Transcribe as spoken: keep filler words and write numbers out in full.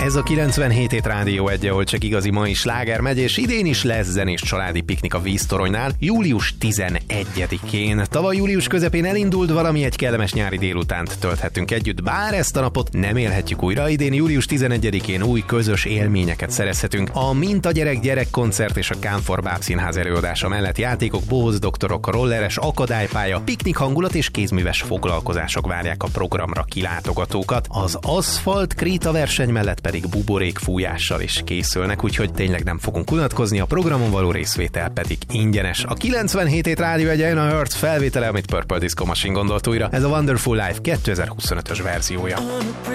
Ez a kilencvenhét hét Rádió egy, ahol csak igazi mai sláger megy, és idén is lesz zenés családi piknik a Víztoronynál, július tizenegyedikén. Tavaly július közepén elindult, valami egy kellemes nyári délutánt tölthetünk együtt, bár ezt a napot nem élhetjük újra. Idén július tizenegyedikén új közös élményeket szerezhetünk. A Mint a gyerek gyerekkoncert és a Kánfor Bábszínház előadása mellett játékok, bohóc doktorok, rolleres akadálypálya, piknik hangulat és kézműves foglalkozások várják a programra kilátogatókat. Az aszfalt kréta verseny mellett pedig buborékfújással is készülnek, úgyhogy tényleg nem fogunk unatkozni, a programon való részvétel pedig ingyenes. A kilencvenhét hét Rádió egy a Hurt felvétele, amit Purple Disco Machine gondolt újra. Ez a Wonderful Life kétezer-huszonötös verziója.